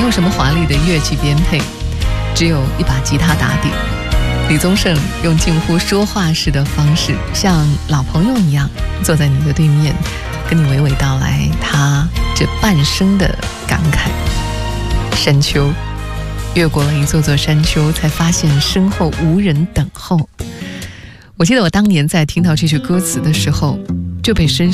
有什么华丽的乐器编配，只有一把吉他打底。李宗盛用近乎说话式的方式，像老朋友一样坐在你的对面，跟你娓娓道来他这半生的感慨。山丘，越过了一座座山丘，才发现身后无人等候。我记得我当年在听到这句歌词的时候，就被深